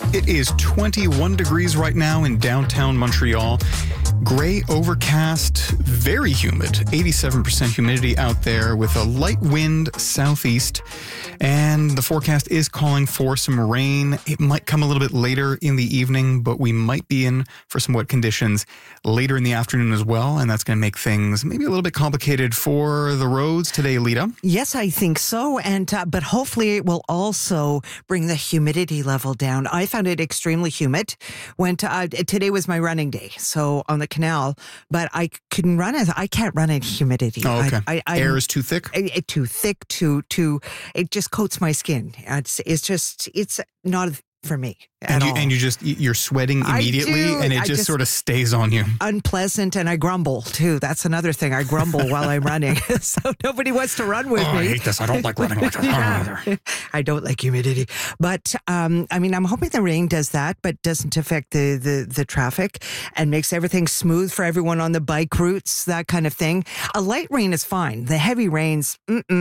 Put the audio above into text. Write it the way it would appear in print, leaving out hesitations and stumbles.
It is 21 degrees right now in downtown Montreal. Gray, overcast, very humid, 87% humidity out there with a light wind southeast. And the forecast is calling for some rain. It might come a little bit later in the evening, but we might be in for some wet conditions later in the afternoon as well. And that's going to make things maybe a little bit complicated for the roads today, Lita. Yes, I think so. And but hopefully it will also bring the humidity level down. I found it extremely humid. Today was my running day, so on the canal, but I couldn't run as I can't run in humidity. Oh, okay. Air is too thick? Too thick, it just coats my skin. It's not for me at all. And you're sweating immediately, and it just sort of stays on you. Unpleasant, and I grumble too. That's another thing. I grumble while I'm running, so nobody wants to run with me. I hate this. I don't like running like that. I don't like humidity, but I'm hoping the rain does that, but doesn't affect the traffic and makes everything smooth for everyone on the bike routes, that kind of thing. A light rain is fine. The heavy rains,